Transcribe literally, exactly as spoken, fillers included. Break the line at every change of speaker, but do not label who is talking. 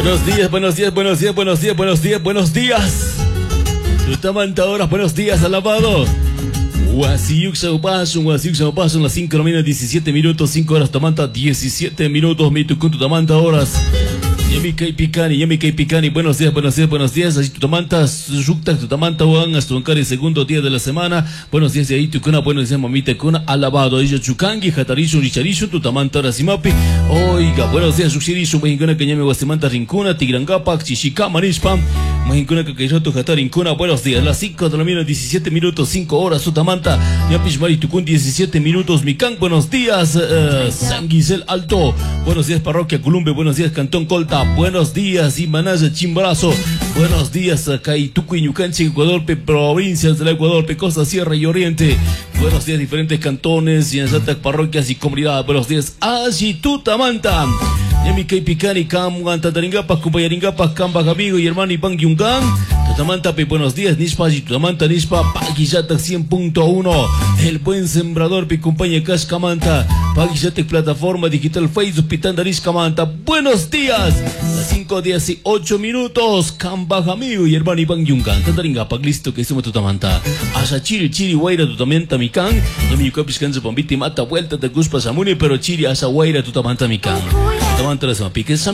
Buenos días, buenos días, buenos días, buenos días, buenos días, buenos días. Tutamanta horas, buenos días, alabado. Huasiyuk Saupasun, Huasiyuk Saupasun, las cinco de la mañana, diecisiete minutos, cinco horas, Tamanta, diecisiete minutos, mi tu Tamanta horas. Yamika y Picani, Yamika y Picani, buenos días, buenos días, buenos días. Así tu Tamanta, Sukta, tu Tamanta, Juan, Astuancari, segundo día de la semana. Buenos días de ahí, tu Kuna, buenos días, mamita Kuna, alabado. Ellos Chukangi, Jatarishu, Richarishu, tu Tamanta, Rasimapi. Oiga, buenos días, Suxirishu, Mexicana, Cañame, Guasimanta, Rincuna, Tigrangapa, Chichica, Marishpam, Mexicana, Cacayoto, Jatarincuna, buenos días. Las cinco de la mañana, diecisiete minutos, cinco horas, su Tamanta, Yapishmari, Tucun, diecisiete minutos, Mican, buenos días, uh, San Gisel Alto, buenos días, Parroquia Columbe, buenos días, Cantón Colta. Buenos días, Imanaya Chimborazo. Buenos días, Caitucu y Ñucanchi, Ecuador, pe, provincias del Ecuador, pe, Costa, Sierra y Oriente. Buenos días, diferentes cantones y en Santa parroquias y comunidades. Buenos días, Ashitutamanta. Yamika y Picani, Cam, Tataringapas, Cumpayaringapas, Cambas, amigo y hermano Iván Yungan. Tutamanta, pe, buenos días, Nispa, Tutamanta, Nispa, Paguillata cien punto uno. El buen sembrador, pe, compañía Cascamanta. Paguillate, plataforma digital Facebook, Pitandaris Camanta. Buenos días. Las cinco días y ocho minutos. Cambaj amigo y hermano Iván Yungan. Tataringa listo que hicimos Tutamanta. Asa chiri chiri guaira tutamanta mican. Y mi yucapis cansa pombiti mata vuelta de Guspa Samuni. Pero chiri asa guaira tutamanta mican. Tutamanta las mapiques.